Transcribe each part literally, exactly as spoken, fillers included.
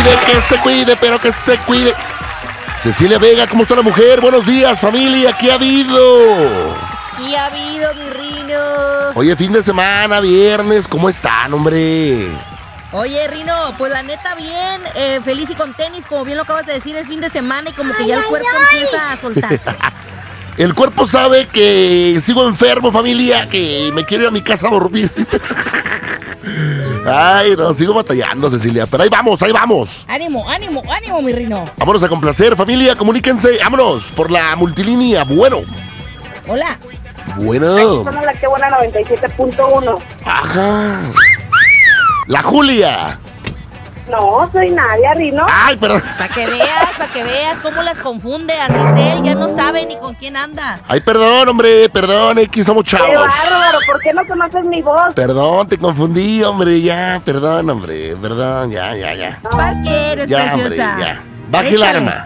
cuide, que se cuide, pero que se cuide. Cecilia Vega, ¿cómo está la mujer? Buenos días, familia, ¿qué ha habido? ¿Qué ha habido, mi Rino? Oye, fin de semana, viernes, ¿cómo están, hombre? Oye, Rino, pues la neta bien, eh, feliz y con tenis, como bien lo acabas de decir, es fin de semana y como que ya el cuerpo empieza a soltar. El cuerpo sabe que sigo enfermo, familia, que me quiero ir a mi casa a dormir. Ay, no, sigo batallando, Cecilia, pero ahí vamos, ahí vamos. Ánimo, ánimo, ánimo, mi Rino. Vámonos a complacer, familia, comuníquense, vámonos por la multilínea, bueno. Hola. Bueno. Somos la que buena noventa y siete punto uno. Ajá. La Julia. No, soy Nadia, Rino. Ay, perdón. Para que veas, para que veas cómo las confunde a Cicel, ya no sabe ni con quién anda. Ay, perdón, hombre, perdón, aquí somos Qué chavos. bárbaro, ¿por qué no conoces mi voz? Perdón, te confundí, hombre, ya, perdón, hombre, perdón, ya, ya, ya. ¿Para qué eres Ya, hombre, preciosa? ya. Baje el Échale. arma.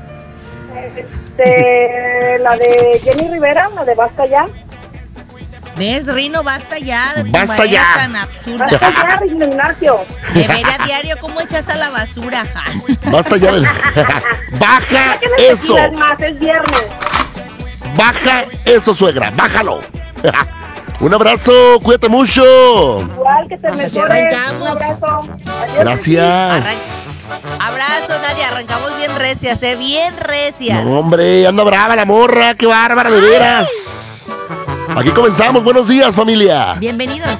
Este, la de Jenny Rivera, la de Basta Ya. ¿Ves, Rino? Basta ya de tu Basta manera ya. tan absurda. Basta Ya, Rino Ignacio. De ver a diario cómo echas a la basura. Basta ya de... Baja ¿Para qué eso. necesitas más? Es viernes. Baja eso, suegra, bájalo. Un abrazo, cuídate mucho. Igual que te Hasta te mejores. Un arrancamos. abrazo. Adiós. Gracias. Abrazo, Nadia, arrancamos bien recias, eh, bien recias. No, hombre, anda brava la morra, qué bárbara, de veras. Aquí comenzamos, buenos días, familia. Bienvenidos.